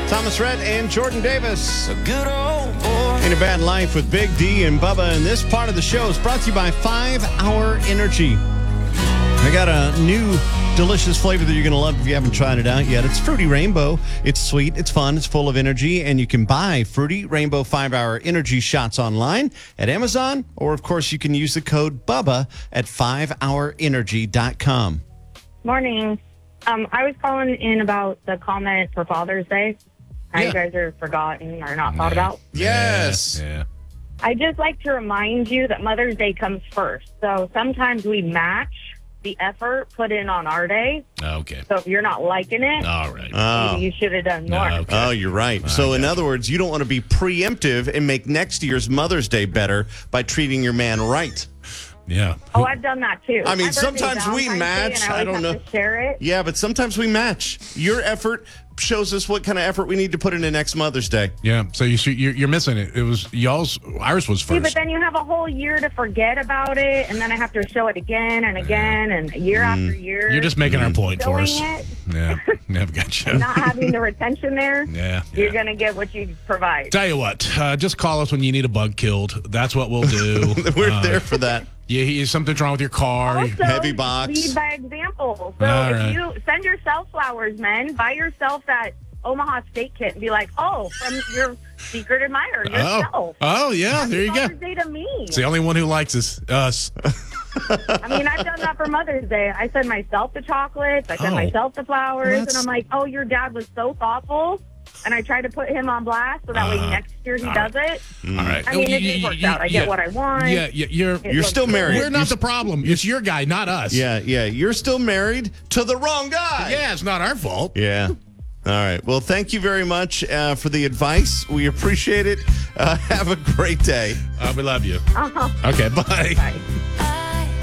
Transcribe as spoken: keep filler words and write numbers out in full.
Thomas Rhett and Jordan Davis. A good old boy. In a Bad Life with Big D and Bubba. And this part of the show is brought to you by five hour Energy. I got a new delicious flavor that you're going to love if you haven't tried it out yet. It's Fruity Rainbow. It's sweet, it's fun, it's full of energy, and you can buy Fruity Rainbow five hour Energy shots online at Amazon, or of course you can use the code BUBBA at five hour energy dot com. Morning. Um, I was calling in about the comment for Father's Day. How Yeah. you guys are forgotten or not thought about. Yes. Yeah. I just like to remind you that Mother's Day comes first. So sometimes we match the effort put in on our day. Okay. So if you're not liking it, All right. Oh. maybe you should have done more. No, okay. Oh, you're right. So, in other words, you don't want to be preemptive and make next year's Mother's Day better by treating your man right. Yeah. Oh, I've done that too. I mean, My birthday's sometimes we Valentine's Day, match. and I I, don't always know. have to share it. Yeah, but sometimes we match. Your effort shows us what kind of effort we need to put into next Mother's Day. Yeah. So you should, you're, you're missing it. It was y'all's. Ours was See, but first. then you have a whole year to forget about it, and then I have to show it again and again, and year after year. You're just making our point for showing us. it, Yeah. Yeah. I've got you. not having the retention there. Yeah. You're yeah. gonna get what you provide. Tell you what, uh, just call us when you need a bug killed. That's what we'll do. We're Uh, there for that. Yeah, he- something's wrong with your car. Also, Heavy box. lead by example. So All if right. you send yourself flowers, men, buy yourself that Omaha steak kit and be like, oh, from your secret admirer, Oh. yourself. Oh, yeah. There you go. Mother's Day to me. It's the only one who likes us. Us. I mean, I've done that for Mother's Day. I send myself the chocolates. I send Oh. myself the flowers. Well, and that's- I'm like, oh, your dad was so thoughtful. And I try to put him on blast so that way Uh, next year he all does it. All right. I mean, it You- just you- works you- out. I get yeah. what I want. Yeah, yeah, you're. It You're looks still good. married. We're not the problem. It's your guy, not us. Yeah, yeah. You're still married to the wrong guy. Yeah, it's not our fault. Yeah. All right. Well, thank you very much uh, for the advice. We appreciate it. Uh, have a great day. Uh, we love you. Uh-huh. Okay, bye. Bye.